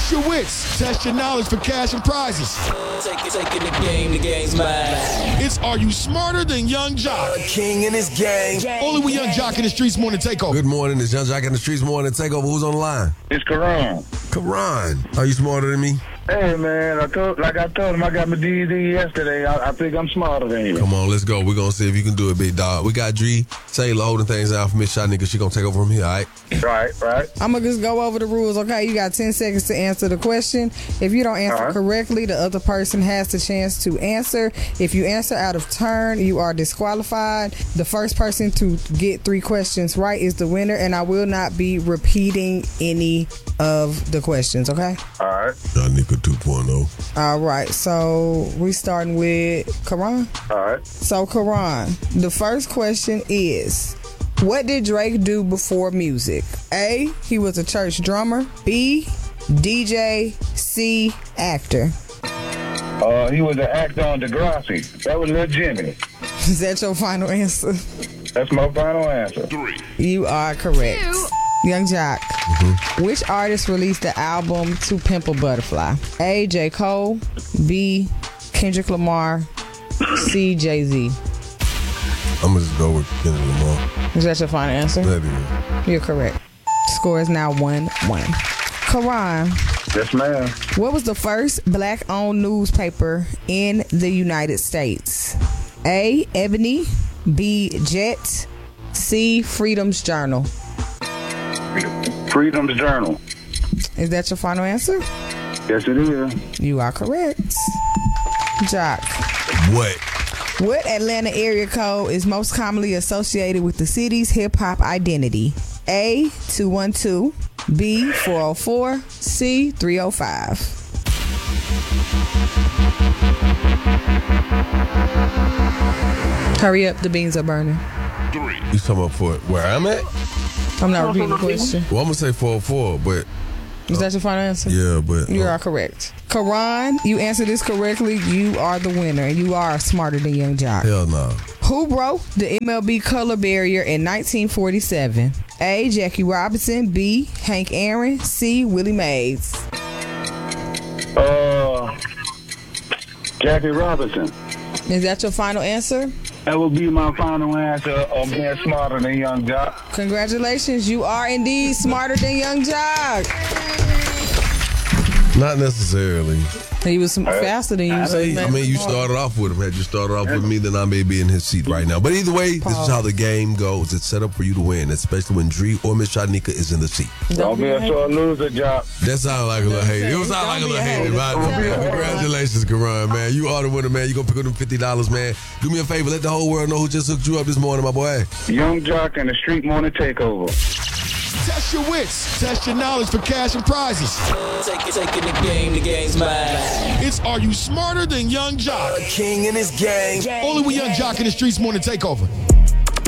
Test your wits. Test your knowledge for cash and prizes. Taking the game's mine. It's Are You Smarter Than Young Jock? A king and his gang. Only with Young Jock in the Streets Morning Takeover. Good morning, it's Young Jock in the Streets Morning Takeover. Who's on the line? It's Karan. Karan. Are you smarter than me? Hey, man, I told him I got my DD yesterday. I think I'm smarter than you. Come on, let's go. We're going to see if you can do it, big dog. We got Dree Taylor holding things down for Miss Shot Nigga. She going to take over from here, all right? Right. I'm going to just go over the rules, okay? You got 10 seconds to answer the question. If you don't answer correctly, the other person has the chance to answer. If you answer out of turn, you are disqualified. The first person to get 3 questions right is the winner, and I will not be repeating any of the questions, okay? All right. Shot Nigga 2.0. All right, so we starting with Karan. All right. So, Karan, the first question is, what did Drake do before music? A, he was a church drummer. B, DJ. C, actor. He was an actor on Degrassi. That was Lil Jimmy. Is that your final answer? That's my final answer. 3. You are correct. Young Jock, which artist released the album To Pimp a Butterfly? A, J. Cole. B, Kendrick Lamar. C, Jay-Z. I'm going to just go with Kendrick Lamar. Is that your final answer? That is. You're correct. Score is now 1-1. Karan, Yes, ma'am. what was the first black-owned newspaper in the United States? A, Ebony. B, Jet. C, Freedom's Journal. Freedom's Journal. Is that your final answer? Yes, it is. You are correct. Jock, What? what Atlanta area code is most commonly associated with the city's hip-hop identity? A, 212. B, 404. C, 305. Hurry up, the beans are burning. 3. You talking about for where I'm at? I'm not repeating the question. Well, I'm going to say 404, but Is that your final answer? yeah, but. You are correct. Karan, you answered this correctly. You are the winner, and you are smarter than Young Jock. Hell no. Who broke the MLB color barrier in 1947? A, Jackie Robinson. B, Hank Aaron. C, Willie Mays. Jackie Robinson. Is that your final answer? That would be my final answer of being smarter than Young Jock. Congratulations, you are indeed smarter than Young Jock. Not necessarily. He was faster than you. So I mean, you started off with him. Had you started off with me, then I may be in his seat right now. But either way, this is how the game goes. It's set up for you to win, especially when Dree or Miss Shanika is in the seat. Don't be a sore loser, Jock. That sounded like a little hater. It was like a little hater. Congratulations, Karan, man. You are the winner, man. You gonna pick up them $50, man. Do me a favor. Let the whole world know who just hooked you up this morning, my boy. Young Jock and the Street Morning Takeover. Test your wits. Test your knowledge for cash and prizes. Taking the game's mine. It's Are You Smarter Than Young Jock? A king and his gang. Only with Young Jock in the Streets Morning Takeover.